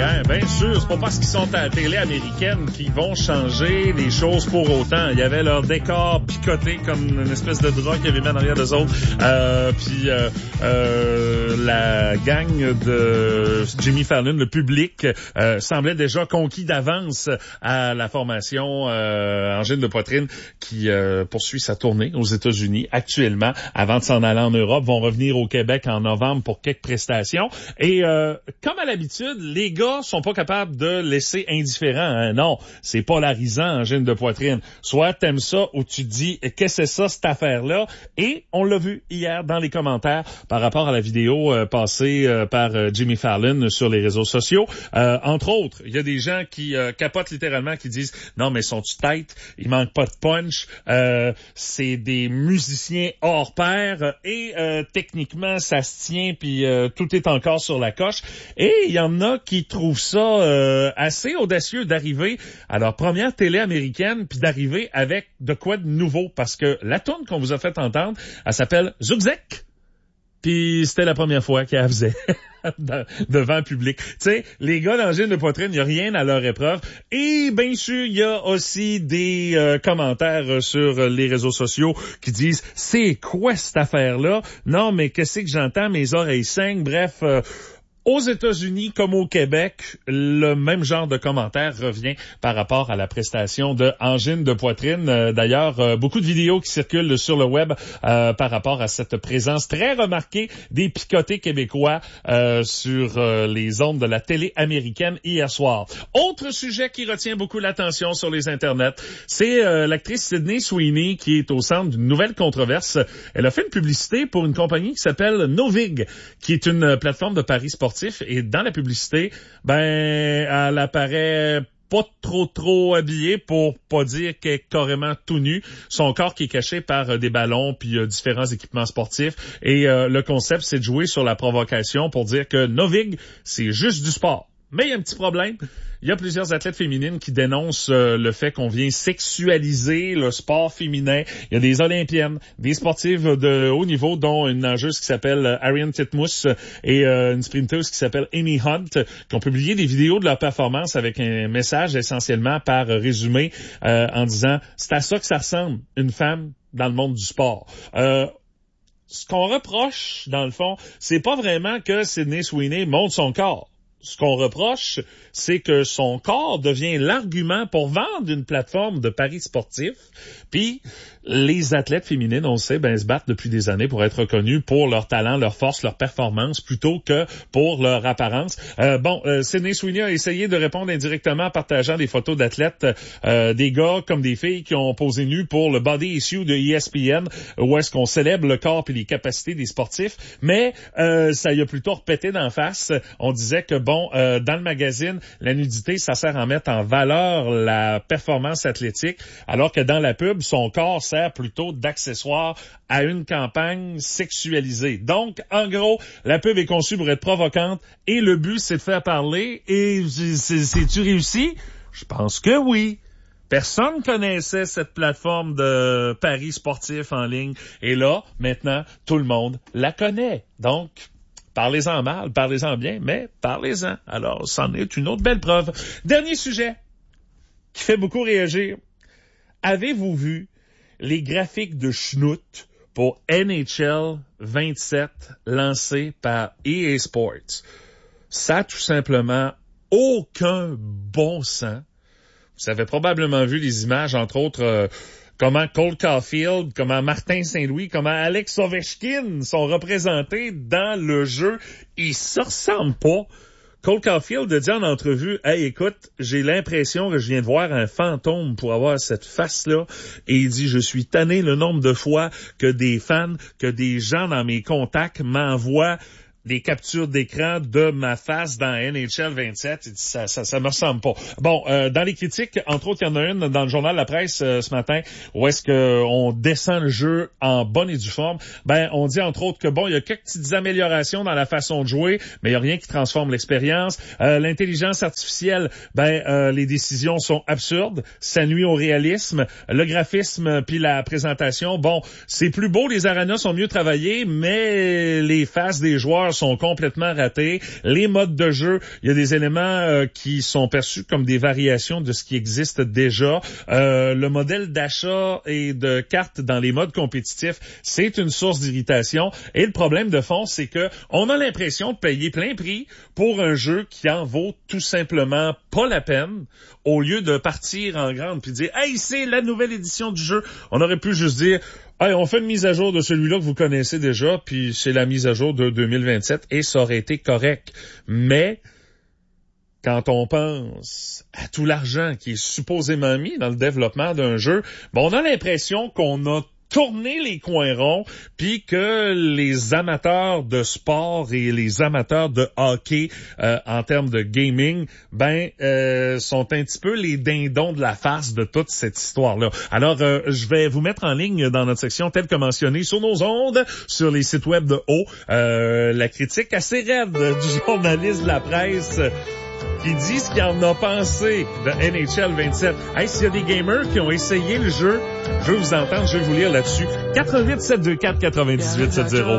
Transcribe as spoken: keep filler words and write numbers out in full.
guerre. Bien sûr, c'est pas parce qu'ils sont à la télé américaine qu'ils vont changer les choses pour autant. Il y avait leur décor picoté comme une espèce de drap qu'ils avaient mis en arrière d'eux autres. Euh, puis euh, euh, la gang de Jimmy Fallon, le public, euh, semblait déjà conquis d'avance à la formation euh, Angine de poitrine qui euh, poursuit sa tournée aux États-Unis actuellement avant de s'en aller en Europe. Vont revenir au Québec en novembre pour quelques prestations. Et euh, comme à l'habitude, les gars sont pas capables de laisser indifférents. Hein? Non, c'est polarisant, Angine de poitrine. Soit t'aimes ça ou tu te dis « Qu'est-ce que c'est ça, cette affaire-là? » Et on l'a vu hier dans les commentaires par rapport à la vidéo euh, passée euh, par euh, Jimmy Fallon sur les réseaux sociaux. Euh, entre autres, il y a des gens qui euh, capotent littéralement, qui disent « Non, mais sont-tu têtes? Il manque pas de punch. Euh, c'est des musiciens hors pair. Et euh, techniquement, ça se tient, puis euh, tout est encore sur la coche. » Et il y en a qui trouvent ça euh, assez audacieux d'arriver à leur première télé américaine, puis d'arriver avec de quoi de nouveau. Parce que la tourne qu'on vous a fait entendre, elle s'appelle Zugzek. Puis c'était la première fois qu'elle faisait devant le public. Tu sais, les gars d'Angine de poitrine, il n'y a rien à leur épreuve. Et bien sûr, il y a aussi des euh, commentaires sur les réseaux sociaux qui disent « C'est quoi cette affaire-là? Non, mais qu'est-ce que j'entends? Mes oreilles saignent. » Bref... Euh, Aux États-Unis comme au Québec, le même genre de commentaire revient par rapport à la prestation de Angine de poitrine. Euh, d'ailleurs, euh, beaucoup de vidéos qui circulent sur le web euh, par rapport à cette présence très remarquée des picotés québécois euh, sur euh, les ondes de la télé américaine hier soir. Autre sujet qui retient beaucoup l'attention sur les internets, c'est euh, l'actrice Sydney Sweeney qui est au centre d'une nouvelle controverse. Elle a fait une publicité pour une compagnie qui s'appelle Novig, qui est une plateforme de paris sportifs. Et dans la publicité, ben, elle apparaît pas trop trop habillée pour pas dire qu'elle est carrément tout nue. Son corps qui est caché par euh, des ballons puis euh, différents équipements sportifs. Et euh, le concept, c'est de jouer sur la provocation pour dire que Novig, c'est juste du sport. Mais il y a un petit problème. Il y a plusieurs athlètes féminines qui dénoncent euh, le fait qu'on vient sexualiser le sport féminin. Il y a des olympiennes, des sportives de haut niveau, dont une nageuse qui s'appelle Ariane Titmus et euh, une sprinteuse qui s'appelle Amy Hunt, qui ont publié des vidéos de leur performance avec un message essentiellement par résumé euh, en disant « C'est à ça que ça ressemble, une femme dans le monde du sport. Euh, » Ce qu'on reproche, dans le fond, c'est pas vraiment que Sydney Sweeney montre son corps. Ce qu'on reproche, c'est que son corps devient l'argument pour vendre une plateforme de paris sportifs. Puis, les athlètes féminines, on le sait, ben, se battent depuis des années pour être reconnues pour leur talent, leur force, leur performance, plutôt que pour leur apparence. Euh, bon, euh, Sydney Sweeney a essayé de répondre indirectement en partageant des photos d'athlètes, euh, des gars comme des filles qui ont posé nus pour le Body Issue de E S P N, où est-ce qu'on célèbre le corps et les capacités des sportifs. Mais euh, ça y a plutôt repété d'en face. On disait que, bon, euh, dans le magazine, la nudité, ça sert à mettre en valeur la performance athlétique, alors que dans la pub, son corps sert plutôt d'accessoire à une campagne sexualisée. Donc, en gros, la pub est conçue pour être provocante et le but, c'est de faire parler. Et c'est-tu réussi? Je pense que oui. Personne connaissait cette plateforme de paris sportifs en ligne. Et là, maintenant, tout le monde la connaît. Donc, parlez-en mal, parlez-en bien, mais parlez-en. Alors, c'en est une autre belle preuve. Dernier sujet qui fait beaucoup réagir. Avez-vous vu les graphiques de Schnout pour N H L vingt-sept lancés par E A Sports? Ça a tout simplement aucun bon sens. Vous avez probablement vu les images, entre autres, euh, comment Cole Caulfield, comment Martin Saint-Louis, comment Alex Ovechkin sont représentés dans le jeu. Ils se ressemblent pas. Cole Caulfield a dit en entrevue, « Hey, écoute, j'ai l'impression que je viens de voir un fantôme pour avoir cette face-là. » Et il dit, « Je suis tanné le nombre de fois que des fans, que des gens dans mes contacts m'envoient des captures d'écran de ma face dans N H L vingt-sept. Il dit, ça, ça, ça me ressemble pas. Bon, euh, dans les critiques, entre autres, il y en a une dans le journal La Presse euh, ce matin, où est-ce que on descend le jeu en bonne et due forme. Ben, on dit entre autres que bon, il y a quelques petites améliorations dans la façon de jouer, mais il y a rien qui transforme l'expérience. Euh, l'intelligence artificielle, ben, euh, les décisions sont absurdes, ça nuit au réalisme. Le graphisme puis la présentation, bon, c'est plus beau, les arenas sont mieux travaillés, mais les faces des joueurs rumeurs sont complètement ratées. Les modes de jeu, il y a des éléments euh, qui sont perçus comme des variations de ce qui existe déjà. Euh, le modèle d'achat et de cartes dans les modes compétitifs, c'est une source d'irritation. Et le problème de fond, c'est que on a l'impression de payer plein prix pour un jeu qui en vaut tout simplement pas la peine, au lieu de partir en grande puis dire « Hey, c'est la nouvelle édition du jeu ». On aurait pu juste dire « Hey, on fait une mise à jour de celui-là que vous connaissez déjà, puis c'est la mise à jour de deux mille vingt-sept » et ça aurait été correct. Mais quand on pense à tout l'argent qui est supposément mis dans le développement d'un jeu, ben on a l'impression qu'on a tourner les coins ronds, puis que les amateurs de sport et les amateurs de hockey euh, en termes de gaming, ben euh, sont un petit peu les dindons de la farce de toute cette histoire-là. Alors, euh, je vais vous mettre en ligne dans notre section telle que mentionnée sur nos ondes, sur les sites web de haut, euh, la critique assez raide du journaliste de la presse qui dit ce qu'il en a pensé de N H L vingt-sept. Hey, s'il y a des gamers qui ont essayé le jeu, je veux vous entendre, je vais vous lire là-dessus. quatre huit sept deux quatre quatre huit sept zéro.